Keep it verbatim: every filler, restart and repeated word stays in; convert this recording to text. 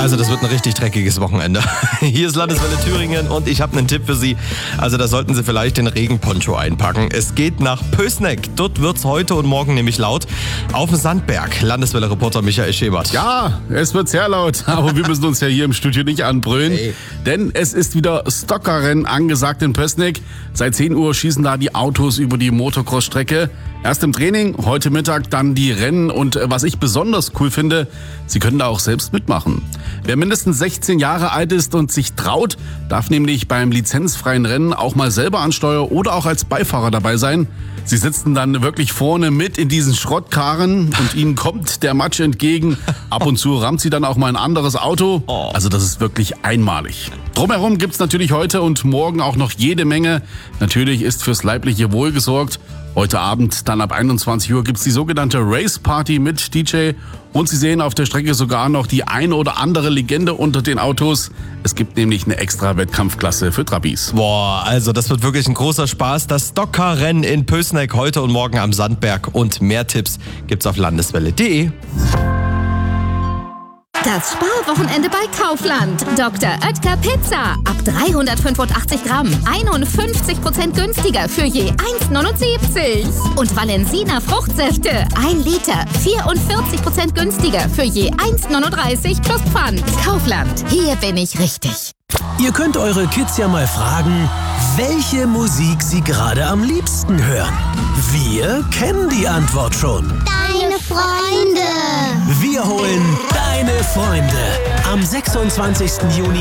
Also das wird ein richtig dreckiges Wochenende. Hier ist Landeswelle Thüringen und ich habe einen Tipp für Sie. Also da sollten Sie vielleicht den Regenponcho einpacken. Es geht nach Pößneck. Dort wird's heute und morgen nämlich laut. Auf dem Sandberg. Landeswelle-Reporter Michael Schebert. Ja, es wird sehr laut, aber wir müssen uns ja hier im Studio nicht anbrüllen. Hey. Denn es ist wieder Stockerrennen angesagt in Pößneck. Seit zehn Uhr schießen da die Autos über die Motocross-Strecke. Erst im Training, heute Mittag dann die Rennen. Und was ich besonders cool finde, Sie können da auch selbst mitmachen. Wer mindestens sechzehn Jahre alt ist und sich traut, darf nämlich beim lizenzfreien Rennen auch mal selber an Steuer oder auch als Beifahrer dabei sein. Sie sitzen dann wirklich vorne mit in diesen Schrottkarren und ihnen kommt der Matsch entgegen. Ab und zu rammt sie dann auch mal ein anderes Auto. Also das ist wirklich einmalig. Drumherum gibt's natürlich heute und morgen auch noch jede Menge. Natürlich ist fürs leibliche Wohl gesorgt. Heute Abend, dann ab einundzwanzig Uhr, gibt's die sogenannte Race Party mit D J. Und Sie sehen auf der Strecke sogar noch die eine oder andere Legende unter den Autos. Es gibt nämlich eine extra Wettkampfklasse für Trabis. Boah, also das wird wirklich ein großer Spaß. Das Stocker-Rennen in Pößneck heute und morgen am Sandberg. Und mehr Tipps gibt's auf landeswelle punkt de. Das Sparwochenende bei Kaufland. Doktor Oetker Pizza. Ab dreihundertfünfundachtzig Gramm. einundfünfzig Prozent günstiger für je eins neunundsiebzig. Und Valensina Fruchtsäfte. ein Liter. vierundvierzig Prozent günstiger für je eins neununddreißig plus Pfand. Kaufland. Hier bin ich richtig. Ihr könnt eure Kids ja mal fragen, welche Musik sie gerade am liebsten hören. Wir kennen die Antwort schon. Deine Freunde. Wir holen deine Freunde am sechsundzwanzigsten Juni